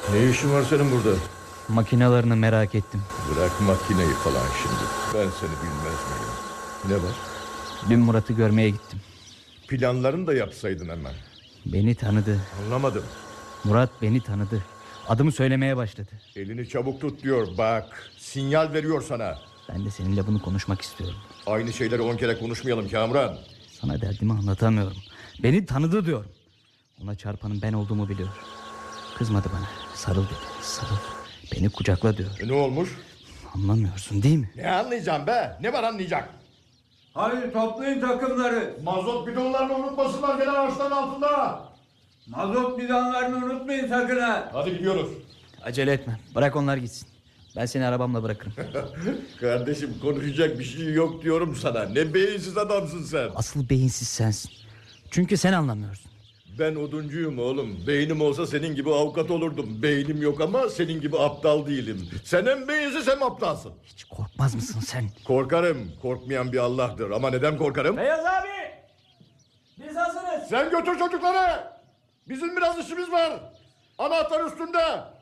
Ne işin var senin burada? Makinalarını merak ettim. Bırak makineyi falan şimdi. Ben seni bilmez miyim? Ne var? Dün Murat'ı görmeye gittim. Planlarını da yapsaydın hemen. Beni tanıdı. Anlamadım. Murat beni tanıdı. Adımı söylemeye başladı. Elini çabuk tut diyor bak. Sinyal veriyor sana. Ben de seninle bunu konuşmak istiyorum. Aynı şeyleri 10 kere konuşmayalım Kamuran. Sana derdimi anlatamıyorum. Beni tanıdı diyorum. Ona çarpanın ben olduğumu biliyor. Kızmadı bana. Sarıl dedi. Sarıl. Beni kucakla diyor. Ne olmuş? Anlamıyorsun değil mi? Ne anlayacağım be? Ne var anlayacak? Hadi toplayın takımları. Mazot bidonlarını unutmasınlar gelen ağaçların altında. Mazot bidonlarını unutmayın sakın ha. Hadi gidiyoruz. Acele etme. Bırak onlar gitsin. Ben seni arabamla bırakırım. Kardeşim konuşacak bir şey yok diyorum sana. Ne beyinsiz adamsın sen. Asıl beyinsiz sensin. Çünkü sen anlamıyorsun. Ben oduncuyum oğlum. Beynim olsa senin gibi avukat olurdum. Beynim yok ama senin gibi aptal değilim. Sen hem beyinsiz hem aptalsın. Hiç korkmaz mısın sen? Korkarım. Korkmayan bir Allah'tır. Ama neden korkarım? Beyaz abi. Biz hazırız. Sen götür çocukları. Bizim biraz işimiz var. Anahtar üstünde.